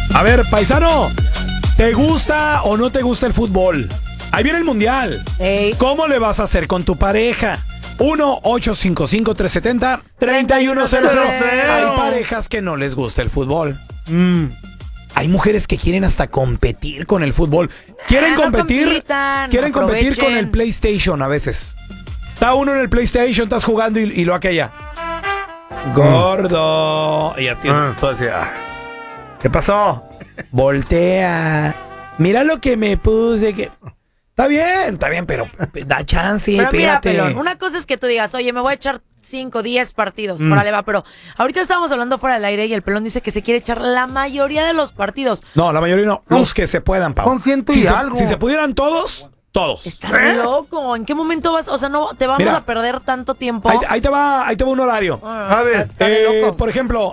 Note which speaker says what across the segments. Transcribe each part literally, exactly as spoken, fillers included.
Speaker 1: A ver, paisano, ¿te gusta o no te gusta el fútbol? Ahí viene el mundial.
Speaker 2: Ey.
Speaker 1: ¿Cómo le vas a hacer con tu pareja? uno ocho cinco cinco, tres siete cero, tres uno cero cero. Hay parejas que no les gusta el fútbol.
Speaker 3: Mm.
Speaker 1: Hay mujeres que quieren hasta competir con el fútbol. Quieren
Speaker 2: Ah, no
Speaker 1: competir,
Speaker 2: compitan,
Speaker 1: quieren competir
Speaker 2: aprovechen.
Speaker 1: con el PlayStation a veces. Está uno en el PlayStation, estás jugando y, y lo aquella. Gordo. Y a ti,
Speaker 3: Ah.
Speaker 1: tú decías, ah, ¿qué pasó? Voltea. Mira lo que me puse. Que... Está bien, está bien, pero da chance.
Speaker 2: Pero mira,
Speaker 1: espérate.
Speaker 2: Pelón, una cosa es que tú digas, oye, me voy a echar cinco, diez partidos,
Speaker 1: Mm.
Speaker 2: órale va, pero ahorita estábamos hablando fuera del aire y el Pelón dice que se quiere echar la mayoría de los partidos.
Speaker 1: No, la mayoría no. Los que se puedan, Pau.
Speaker 3: Son ciento
Speaker 1: si
Speaker 3: y
Speaker 1: se,
Speaker 3: algo.
Speaker 1: Si se pudieran todos, todos.
Speaker 2: ¿Estás loco? ¿En qué momento vas? O sea, no, te vamos
Speaker 1: Mira.
Speaker 2: a perder tanto tiempo.
Speaker 1: Ahí, ahí te va, ahí te va un horario.
Speaker 2: Ah,
Speaker 3: A ver.
Speaker 2: está de
Speaker 1: Eh,
Speaker 2: locos.
Speaker 1: por ejemplo,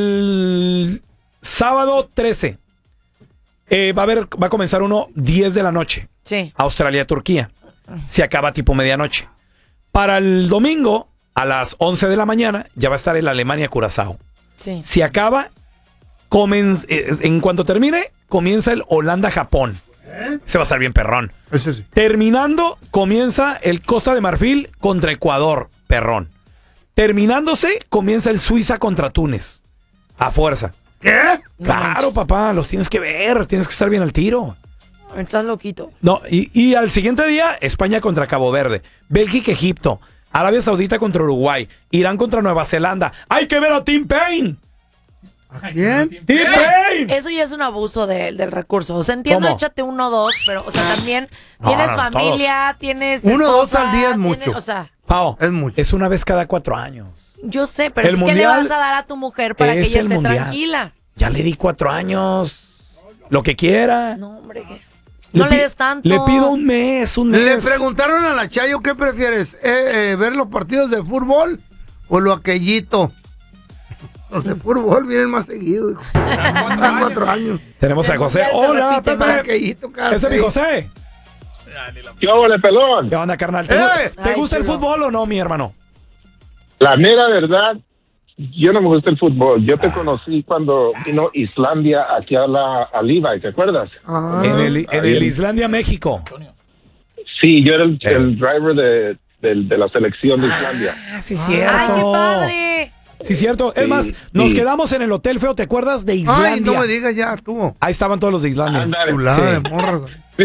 Speaker 1: el sábado trece eh, va a haber, va a comenzar uno diez de la noche.
Speaker 2: Sí.
Speaker 1: Australia-Turquía. Se acaba tipo medianoche. Para el domingo, a las once de la mañana, ya va a estar el Alemania-Curazao.
Speaker 2: Sí.
Speaker 1: Se acaba, comen- eh, en cuanto termine, comienza el Holanda-Japón. Se va a estar bien perrón.
Speaker 3: Ese sí.
Speaker 1: Terminando, comienza el Costa de Marfil contra Ecuador, perrón. Terminándose, comienza el Suiza contra Túnez. A fuerza.
Speaker 3: ¿Qué?
Speaker 1: Claro,
Speaker 2: manches.
Speaker 1: papá, los tienes que ver, tienes que estar bien al tiro.
Speaker 2: Estás loquito.
Speaker 1: No, y, y al siguiente día, España contra Cabo Verde, Bélgica, Egipto, Arabia Saudita contra Uruguay, Irán contra Nueva Zelanda. ¡Hay que ver a Tim Payne!
Speaker 3: ¿A quién?
Speaker 1: ¡Tim Payne!
Speaker 2: Eso ya es un abuso de- del recurso. O sea, entiendo,
Speaker 1: ¿Cómo?
Speaker 2: échate uno o dos, pero, o sea, también
Speaker 1: No,
Speaker 2: tienes
Speaker 1: no,
Speaker 2: familia, tienes
Speaker 3: Uno o dos
Speaker 2: esposa,
Speaker 3: al día es
Speaker 2: tienes-
Speaker 3: mucho.
Speaker 2: O sea,
Speaker 1: Pao,
Speaker 3: Es mucho.
Speaker 1: es una vez cada cuatro años.
Speaker 2: yo sé, pero
Speaker 1: El
Speaker 2: es que le
Speaker 1: mundial
Speaker 2: vas a dar a tu mujer para que
Speaker 1: es
Speaker 2: ella
Speaker 1: el
Speaker 2: esté
Speaker 1: mundial.
Speaker 2: tranquila.
Speaker 1: Ya le di cuatro años. Lo que quiera.
Speaker 2: No, hombre, que- no le
Speaker 1: pi-
Speaker 2: des tanto.
Speaker 1: Le pido un mes, un mes.
Speaker 3: Le preguntaron a la Chayo qué prefieres, eh, eh, ver los partidos de fútbol o lo aquellito. Los de fútbol vienen más seguido, hijo. Cada cuatro años.
Speaker 1: Tenemos
Speaker 2: Se
Speaker 1: a José.
Speaker 2: mundial se
Speaker 1: Hola,
Speaker 2: repite
Speaker 3: El
Speaker 2: más.
Speaker 1: Pepe.
Speaker 3: aquellito cada
Speaker 1: Ese es mi
Speaker 3: seis.
Speaker 1: José.
Speaker 4: ¿Qué hola, pelón?
Speaker 1: ¿Qué onda, carnal? ¿Te,
Speaker 3: ¡Eh!
Speaker 1: ¿te
Speaker 2: Ay,
Speaker 1: gusta el
Speaker 2: chulo.
Speaker 1: fútbol o no, mi hermano?
Speaker 4: La mera verdad, yo no me gusta el fútbol. Yo te conocí cuando vino Islandia aquí a la a Levi, ¿te acuerdas?
Speaker 3: Ah.
Speaker 1: En el, en
Speaker 4: ahí
Speaker 1: el
Speaker 4: en-
Speaker 1: Islandia, México.
Speaker 4: Sí, yo era el,
Speaker 1: Eh.
Speaker 4: el driver de, del- de la selección de Islandia.
Speaker 1: Ah, sí, cierto.
Speaker 2: ¡Ay, qué padre!
Speaker 1: Sí, cierto. Es
Speaker 4: Sí,
Speaker 1: más, nos
Speaker 4: sí.
Speaker 1: quedamos en el hotel feo, ¿te acuerdas? De
Speaker 3: Ay,
Speaker 1: Islandia.
Speaker 3: no me digas ya, tú.
Speaker 1: Ahí estaban todos los de Islandia.
Speaker 4: Ándale.
Speaker 3: Chulada
Speaker 1: Sí.
Speaker 3: de morras.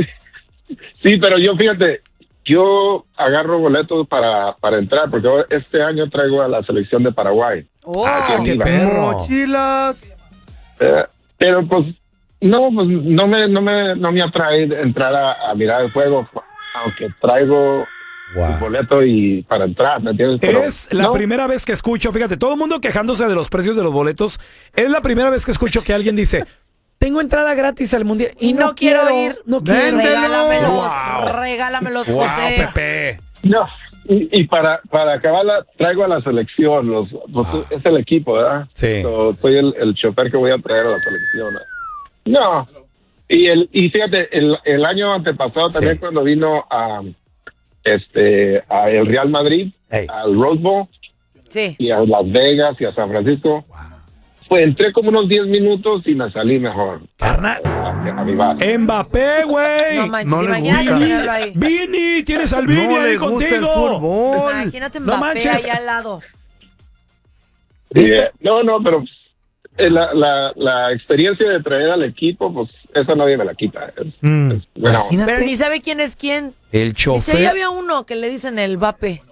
Speaker 4: Sí, pero yo fíjate, yo agarro boletos para, para entrar, porque ahora este año traigo a la selección de Paraguay.
Speaker 2: Oh,
Speaker 1: Ah, qué
Speaker 4: Viva.
Speaker 1: perro.
Speaker 3: Mochilas.
Speaker 4: Eh, pero pues, no, pues no me, no me, no me atrae entrar a, a mirar el juego, aunque traigo el boleto y para entrar, ¿me entiendes? Pero,
Speaker 1: Es la
Speaker 4: no,
Speaker 1: primera vez que escucho, fíjate, todo el mundo quejándose de los precios de los boletos. Es la primera vez que escucho que alguien dice, tengo entrada gratis al mundial
Speaker 2: Y no quiero ir.
Speaker 1: No quiero.
Speaker 3: Véndelo.
Speaker 2: regálamelos,
Speaker 1: Wow.
Speaker 2: regálamelos,
Speaker 1: Wow,
Speaker 2: José.
Speaker 1: Pepe.
Speaker 4: no. Y, y para, para acabarla, traigo a la selección, los, los-
Speaker 1: Ah.
Speaker 4: es el equipo, ¿verdad?
Speaker 1: Sí.
Speaker 4: So, soy el, el chofer que voy a traer a la selección. No. Y el y fíjate, el, el año antepasado
Speaker 1: Sí.
Speaker 4: también cuando vino a este a el Real Madrid,
Speaker 1: Ey.
Speaker 4: al Rose Bowl
Speaker 2: Sí.
Speaker 4: y a Las Vegas y a San Francisco, pues entré como unos diez minutos y me salí mejor.
Speaker 1: Carnal.
Speaker 4: A, a mi bar.
Speaker 1: Mbappé, güey.
Speaker 2: No manches,
Speaker 3: no le
Speaker 2: imagínate
Speaker 3: gusta.
Speaker 2: tenerlo ahí.
Speaker 1: Vini, tienes al Vini
Speaker 3: No
Speaker 1: ahí
Speaker 3: le gusta el
Speaker 1: contigo.
Speaker 3: fútbol.
Speaker 2: Imagínate
Speaker 1: No
Speaker 2: Mbappé
Speaker 1: manches.
Speaker 2: allá al lado.
Speaker 4: Y, eh, no, no, pero eh, la, la, la experiencia de traer al equipo, pues esa nadie me la quita. Es,
Speaker 3: Mm.
Speaker 4: es buena onda.
Speaker 1: Imagínate.
Speaker 2: Pero ni sabe quién es quién.
Speaker 1: El
Speaker 2: Dice,
Speaker 1: chofer.
Speaker 2: ahí había uno que le dicen el Vape.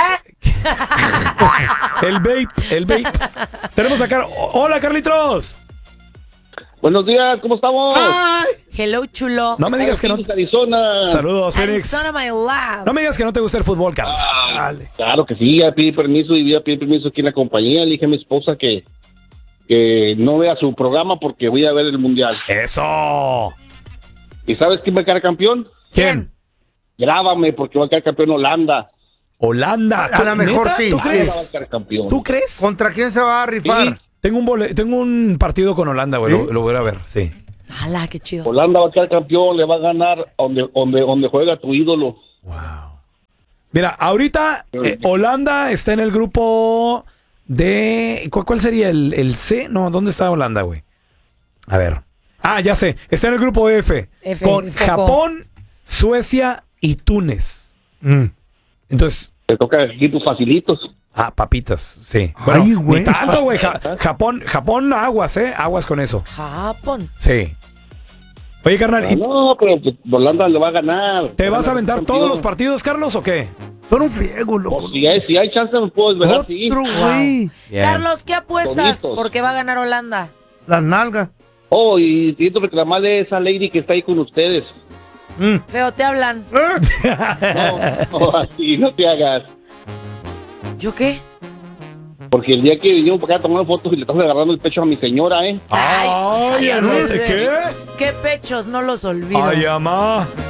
Speaker 1: El vape, el vape. Tenemos acá. Hola, Carlitos.
Speaker 4: Buenos días, ¿cómo estamos?
Speaker 2: Hello, chulo.
Speaker 1: No me digas que no.
Speaker 4: Phoenix, Arizona.
Speaker 1: Saludos, Phoenix.
Speaker 2: Arizona, my love.
Speaker 1: No me digas que no te gusta el fútbol, Carlos.
Speaker 3: Dale.
Speaker 5: Claro que sí, ya pedí permiso y voy a pedir permiso aquí en la compañía. Le dije a mi esposa que, que no vea su programa porque voy a ver el mundial.
Speaker 1: Eso.
Speaker 5: ¿Y sabes quién va a quedar campeón?
Speaker 1: ¿Quién?
Speaker 5: Grábame porque va a quedar campeón Holanda.
Speaker 1: Holanda.
Speaker 3: A la mejor
Speaker 1: ¿Neta?
Speaker 3: sí.
Speaker 1: ¿Tú
Speaker 5: Holanda va a
Speaker 1: crees?
Speaker 5: quedar campeón.
Speaker 1: ¿Tú crees?
Speaker 3: ¿Contra quién se va a rifar?
Speaker 5: Sí.
Speaker 1: Tengo un bole- tengo un partido con Holanda, güey.
Speaker 3: ¿Sí?
Speaker 1: Lo, lo voy a ir a ver, sí.
Speaker 2: Ala, qué chido.
Speaker 5: Holanda va a quedar campeón, le va a ganar donde, donde, donde juega tu ídolo.
Speaker 1: Wow. Mira, ahorita eh, Holanda está en el grupo de... ¿Cuál, cuál sería el, el C? No, ¿dónde está Holanda, güey? A ver. Ah, ya sé. Está en el grupo F.
Speaker 2: F,
Speaker 1: con
Speaker 2: foco.
Speaker 1: Japón, Suecia y Túnez.
Speaker 3: Mm.
Speaker 1: Entonces,
Speaker 5: Te toca equipos facilitos.
Speaker 1: ah, papitas, sí. Bueno,
Speaker 3: Ay, güey.
Speaker 1: ni tanto, güey. Ja- Japón, Japón, aguas, ¿eh? Aguas con eso.
Speaker 2: Japón.
Speaker 1: Sí. Oye, carnal, ¿y
Speaker 5: No, pero pues, Holanda lo va a ganar.
Speaker 1: te vas a aventar todos los partidos, Carlos, o qué?
Speaker 3: Son un friego, loco.
Speaker 5: Pues, si, hay, si hay chance, me puedo desvelar, sí.
Speaker 3: Otro, güey.
Speaker 1: Bien.
Speaker 2: Carlos, ¿qué apuestas?
Speaker 5: Toditos.
Speaker 2: Porque va a ganar Holanda.
Speaker 3: Las nalgas.
Speaker 5: Oh, y necesito reclamarle a esa lady que está ahí con ustedes.
Speaker 3: Mm.
Speaker 2: Feo, te hablan.
Speaker 5: No, no, así, no te hagas.
Speaker 2: ¿Yo qué?
Speaker 5: Porque el día que vinimos para acá a tomar fotos y le estás agarrando el pecho a mi señora, ¿eh?
Speaker 1: Ay,
Speaker 2: cállate.
Speaker 1: ¿qué?
Speaker 2: ¿Qué pechos? No los olvido.
Speaker 1: Ay, amá.